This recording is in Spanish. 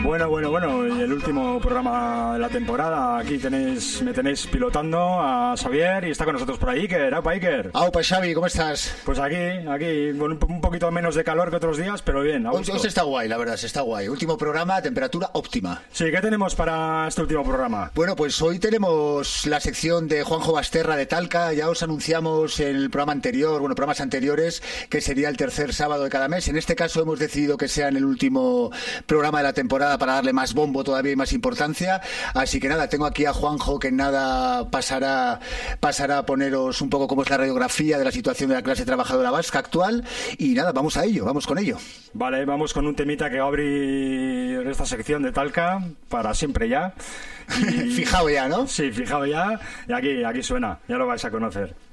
Bueno, y el último programa de la temporada. Aquí me tenéis pilotando a Xavier y está con nosotros por ahí Iker. ¡Aupa, Iker! ¡Aupa, Xavi! ¿Cómo estás? Pues aquí, con un poquito menos de calor que otros días, pero bien. Hoy se está guay, la verdad, se está guay. Último programa, temperatura óptima. Sí, ¿qué tenemos para este último programa? Bueno, pues hoy tenemos la sección de Juanjo Basterra de Talca. Ya os anunciamos en el programa anterior, programas anteriores, que sería el tercer sábado de cada mes. En este caso hemos decidido que sea en el último programa de la temporada para darle más bombo todavía y más importancia. Así que nada, tengo aquí a Juanjo que nada pasará a poneros un poco cómo es la radiografía de la situación de la clase trabajadora vasca actual. Y nada, vamos con ello. Vale, vamos con un temita que va a abrir esta sección de Talca para siempre ya. Y... Fijado ya, ¿no? Sí, fijado ya. Y aquí suena, ya lo vais a conocer.